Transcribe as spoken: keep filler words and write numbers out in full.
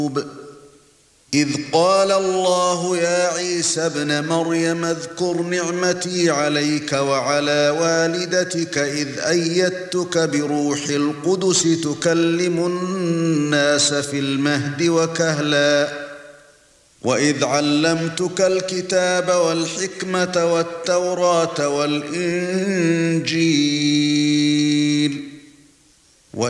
إذ قال الله يا عيسى ابن مريم اذكر نعمتي عليك وعلى والدتك إذ أيدتك بروح القدس تكلم الناس في المهد وكهلا وإذ علمتك الكتاب والحكمة والتوراة والإنجيل